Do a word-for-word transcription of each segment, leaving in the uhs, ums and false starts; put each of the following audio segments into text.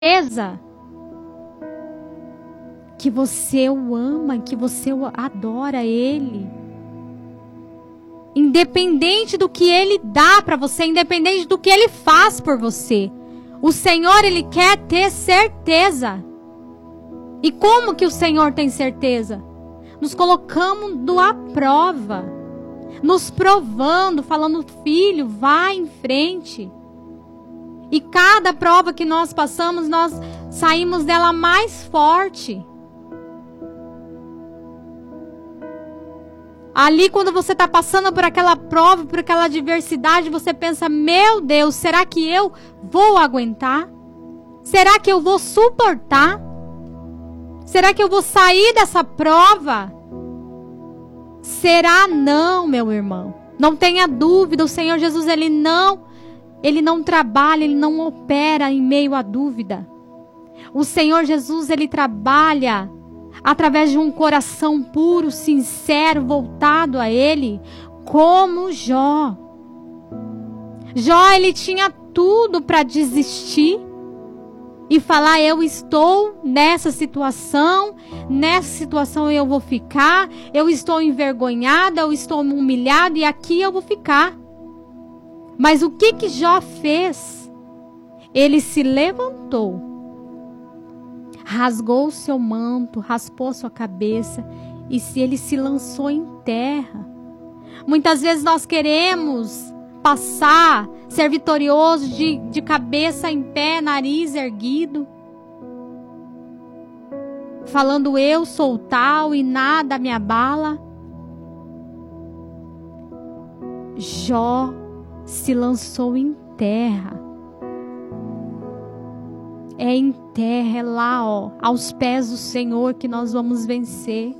certeza que você o ama, que você o adora Ele. Independente do que Ele dá para você, independente do que Ele faz por você, o Senhor, Ele quer ter certeza. E como que o Senhor tem certeza? Nos colocando à prova, nos provando, falando, filho, vai em frente. E cada prova que nós passamos, nós saímos dela mais forte. Ali, quando você está passando por aquela prova, por aquela adversidade, você pensa, meu Deus, será que eu vou aguentar? Será que eu vou suportar? Será que eu vou sair dessa prova? Será? Não, meu irmão. Não tenha dúvida, o Senhor Jesus, Ele não, Ele não trabalha, Ele não opera em meio à dúvida. O Senhor Jesus, Ele trabalha através de um coração puro, sincero, voltado a Ele, como Jó. Jó, ele tinha tudo para desistir e falar, eu estou nessa situação, nessa situação eu vou ficar, eu estou envergonhada, eu estou humilhada e aqui eu vou ficar. Mas o que que Jó fez? Ele se levantou, rasgou o seu manto, raspou a sua cabeça e se ele se lançou em terra. Muitas vezes nós queremos passar, ser vitorioso de, de cabeça em pé, nariz erguido, falando eu sou tal e nada me abala. Jó se lançou em terra. É em terra, é lá, ó, aos pés do Senhor que nós vamos vencer.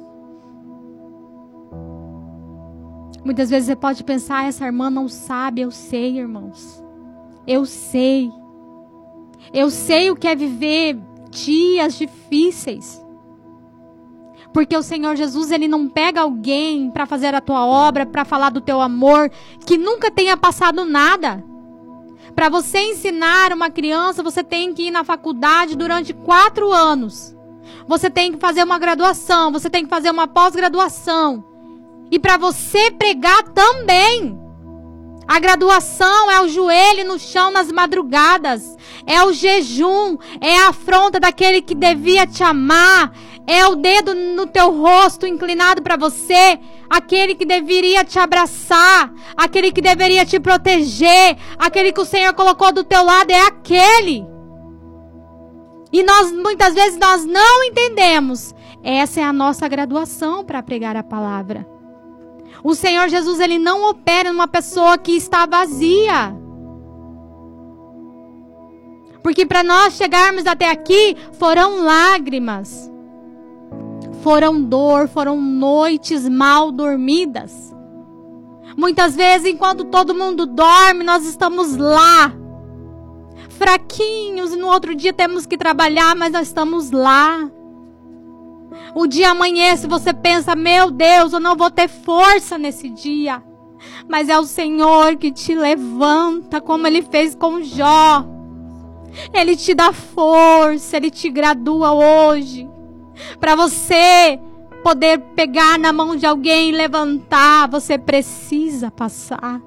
Muitas vezes você pode pensar, essa irmã não sabe. Eu sei, irmãos. Eu sei. Eu sei o que é viver dias difíceis. Porque o Senhor Jesus, Ele não pega alguém para fazer a tua obra, para falar do teu amor, que nunca tenha passado nada. Para você ensinar uma criança, você tem que ir na faculdade durante quatro anos. Você tem que fazer uma graduação, você tem que fazer uma pós-graduação. E para você pregar também. A graduação é o joelho no chão nas madrugadas. É o jejum, é a afronta daquele que devia te amar. É o dedo no teu rosto inclinado para você. Aquele que deveria te abraçar, aquele que deveria te proteger, aquele que o Senhor colocou do teu lado, é aquele. E nós, muitas vezes, nós não entendemos. Essa é a nossa graduação para pregar a palavra. O Senhor Jesus, Ele não opera numa pessoa que está vazia. Porque para nós chegarmos até aqui, foram lágrimas. Foram dor, foram noites mal dormidas. Muitas vezes, enquanto todo mundo dorme, nós estamos lá, fraquinhos, e no outro dia temos que trabalhar, mas nós estamos lá. O dia amanhece, você pensa, meu Deus, eu não vou ter força nesse dia. Mas é o Senhor que te levanta, como Ele fez com Jó. Ele te dá força, Ele te gradua hoje. Para você poder pegar na mão de alguém e levantar, você precisa passar.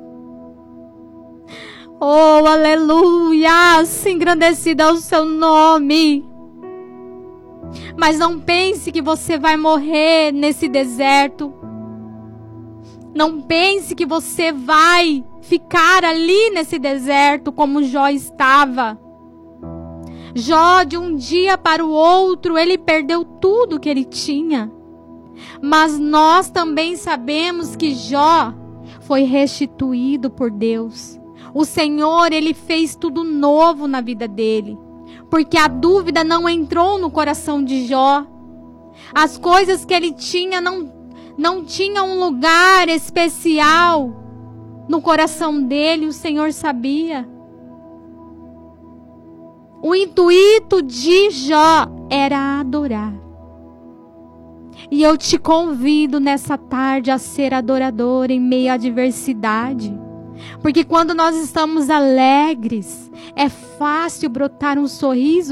Oh, aleluia! Engrandecido é o seu nome. Mas não pense que você vai morrer nesse deserto. Não pense que você vai ficar ali nesse deserto como Jó estava. Jó, de um dia para o outro, ele perdeu tudo que ele tinha. Mas nós também sabemos que Jó foi restituído por Deus. O Senhor, Ele fez tudo novo na vida dele. Porque a dúvida não entrou no coração de Jó. As coisas que ele tinha não, não tinham um lugar especial no coração dele. O Senhor sabia. O intuito de Jó era adorar. E eu te convido nessa tarde a ser adorador em meio à adversidade. Porque quando nós estamos alegres, é fácil brotar um sorriso